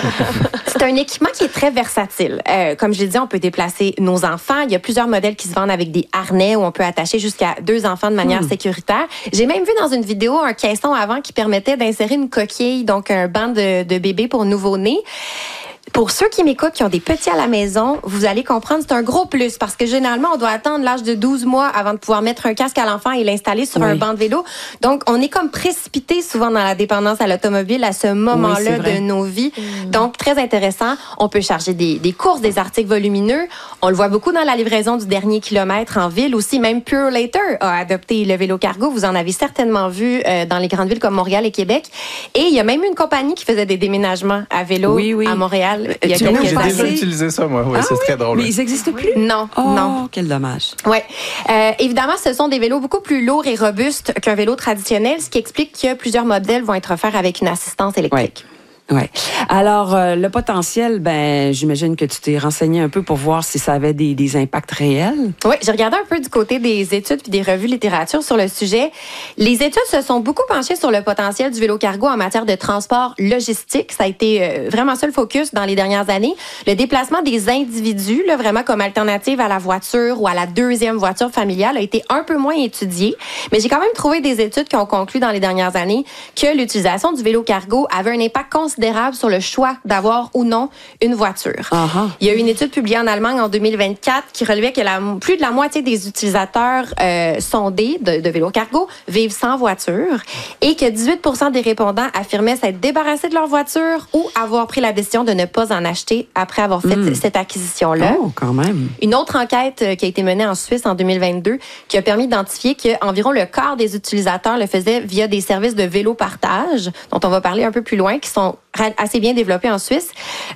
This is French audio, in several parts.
C'est un équipement qui est très versatile. Comme je l'ai dit, on peut déplacer nos enfants. Il y a plusieurs modèles qui se vendent avec des harnais où on peut attacher jusqu'à 2 enfants de manière sécuritaire. J'ai même vu dans une vidéo un caisson avant qui permettait d'insérer une coquille, donc un banc de bébé pour nouveau-né. Pour ceux qui m'écoutent, qui ont des petits à la maison, vous allez comprendre, c'est un gros plus parce que généralement, on doit attendre l'âge de 12 mois avant de pouvoir mettre un casque à l'enfant et l'installer sur un banc de vélo. Donc, on est comme précipité souvent dans la dépendance à l'automobile à ce moment-là de nos vies. Donc, très intéressant. On peut charger des courses, des articles volumineux. On le voit beaucoup dans la livraison du dernier kilomètre en ville aussi. Même Pure Later a adopté le vélo cargo. Vous en avez certainement vu dans les grandes villes comme Montréal et Québec. Et il y a même une compagnie qui faisait des déménagements à vélo à Montréal. J'ai déjà utilisé ça, moi. Oui, c'est très drôle. Mais ils n'existent plus? Non, non. Quel dommage. Oui. Évidemment, ce sont des vélos beaucoup plus lourds et robustes qu'un vélo traditionnel, ce qui explique que plusieurs modèles vont être offerts avec une assistance électrique. Ouais. Alors, le potentiel, j'imagine que tu t'es renseigné un peu pour voir si ça avait des impacts réels. Oui, j'ai regardé un peu du côté des études puis des revues littérature sur le sujet. Les études se sont beaucoup penchées sur le potentiel du vélo cargo en matière de transport logistique. Ça a été vraiment ça le focus dans les dernières années. Le déplacement des individus, là, vraiment comme alternative à la voiture ou à la deuxième voiture familiale, a été un peu moins étudié. Mais j'ai quand même trouvé des études qui ont conclu dans les dernières années que l'utilisation du vélo cargo avait un impact considérable sur le choix d'avoir ou non une voiture. Il y a eu une étude publiée en Allemagne en 2024 qui relevait que plus de la moitié des utilisateurs sondés de vélo cargo vivent sans voiture et que 18% des répondants affirmaient s'être débarrassés de leur voiture ou avoir pris la décision de ne pas en acheter après avoir fait cette acquisition-là. Oh, quand même. Une autre enquête qui a été menée en Suisse en 2022 qui a permis d'identifier qu'environ le quart des utilisateurs le faisaient via des services de vélo partage, dont on va parler un peu plus loin, qui sont assez bien développés en Suisse.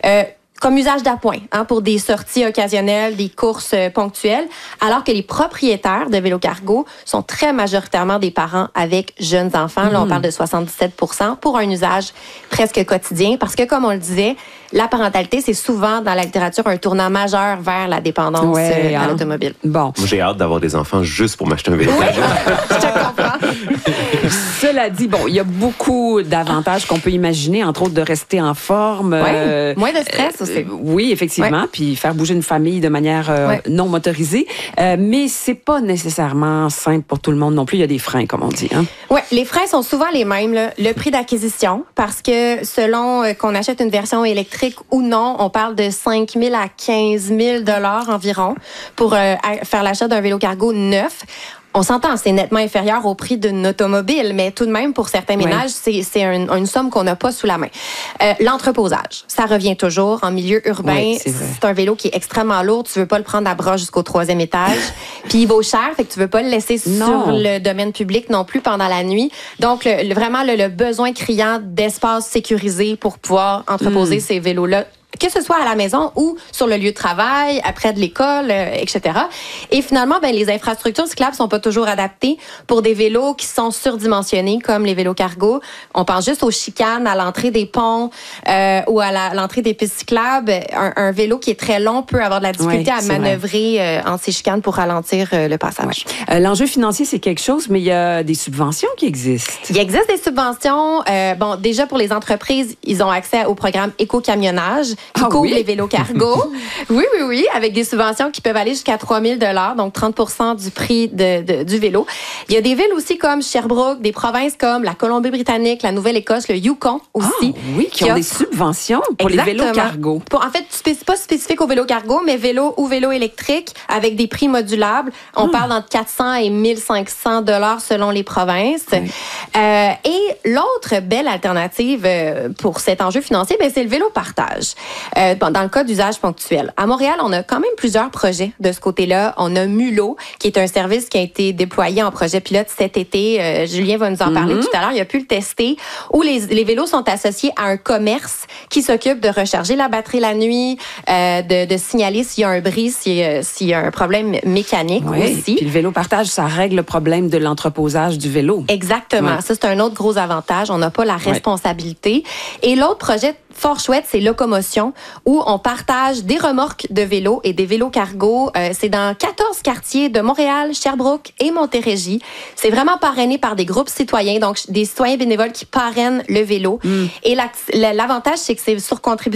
Comme usage d'appoint, pour des sorties occasionnelles, des courses ponctuelles, alors que les propriétaires de vélo cargo sont très majoritairement des parents avec jeunes enfants. Là, on parle de 77% pour un usage presque quotidien, parce que, comme on le disait, la parentalité, c'est souvent, dans la littérature, un tournant majeur vers la dépendance à l'automobile. Bon. Moi, j'ai hâte d'avoir des enfants juste pour m'acheter un vélo cargo. Je te comprends. Cela dit, il y a beaucoup d'avantages qu'on peut imaginer, entre autres de rester en forme. Moins de stress aussi. Oui, effectivement, puis faire bouger une famille de manière non motorisée. Mais c'est pas nécessairement simple pour tout le monde non plus. Il y a des freins, comme on dit. Oui, les freins sont souvent les mêmes. Là. Le prix d'acquisition, parce que selon qu'on achète une version électrique ou non, on parle de 5 000 à 15 000 $ environ pour faire l'achat d'un vélo cargo neuf. On s'entend, c'est nettement inférieur au prix d'une automobile, mais tout de même, pour certains ménages, c'est une somme qu'on n'a pas sous la main. L'entreposage, ça revient toujours en milieu urbain. Oui, c'est un vélo qui est extrêmement lourd. Tu veux pas le prendre à bras jusqu'au 3e étage. Puis il vaut cher, fait que tu veux pas le laisser sur le domaine public non plus pendant la nuit. Donc, vraiment, le besoin criant d'espace sécurisé pour pouvoir entreposer ces vélos-là, que ce soit à la maison ou sur le lieu de travail, après de l'école, etc. Et finalement, les infrastructures cyclables sont pas toujours adaptées pour des vélos qui sont surdimensionnés, comme les vélos cargo. On pense juste aux chicanes à l'entrée des ponts ou à l'entrée des pistes cyclables. Un vélo qui est très long peut avoir de la difficulté à manœuvrer entre ces chicanes pour ralentir le passage. L'enjeu financier, c'est quelque chose, mais il y a des subventions qui existent. Il existe des subventions. Déjà, pour les entreprises, ils ont accès au programme éco-camionnage qui couvre les vélos cargo. Oui, avec des subventions qui peuvent aller jusqu'à 3 000 $, donc 30% du prix du vélo. Il y a des villes aussi comme Sherbrooke, des provinces comme la Colombie-Britannique, la Nouvelle-Écosse, le Yukon aussi. Qui ont des subventions pour les vélos cargo. En fait, c'est pas spécifique aux vélos cargo, mais vélo ou vélo électrique avec des prix modulables. On parle entre 400 et 1 500 $ selon les provinces. Et l'autre belle alternative pour cet enjeu financier, c'est le vélo partage. Dans le cas d'usage ponctuel. À Montréal, on a quand même plusieurs projets de ce côté-là. On a Mulot, qui est un service qui a été déployé en projet pilote cet été. Julien va nous en parler tout à l'heure. Il a pu le tester. Où les vélos sont associés à un commerce qui s'occupe de recharger la batterie la nuit, de signaler s'il y a un bris, s'il y a un problème mécanique aussi. Puis le vélo partage, ça règle le problème de l'entreposage du vélo. Exactement. Ça, c'est un autre gros avantage. On n'a pas la responsabilité. Et l'autre projet fort chouette, c'est Locomotion, où on partage des remorques de vélos et des vélos cargo. C'est dans 14 quartiers de Montréal, Sherbrooke et Montérégie. C'est vraiment parrainé par des groupes citoyens, donc des citoyens bénévoles qui parrainent le vélo. Et l'avantage, c'est que c'est sur contribution